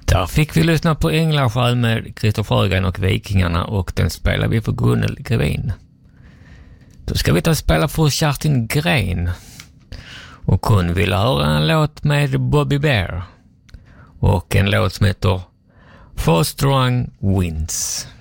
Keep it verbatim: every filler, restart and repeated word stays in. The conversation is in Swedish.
Där fick vi lyssna på Änglasjö med Christopher Sjögren och Vikingarna, och den spelar vi för Gunnel Grevin. Då ska vi ta och spela för Kerstin Gren, och hon vill höra en låt med Bobby Bear och en låt som heter Four Strong Winds.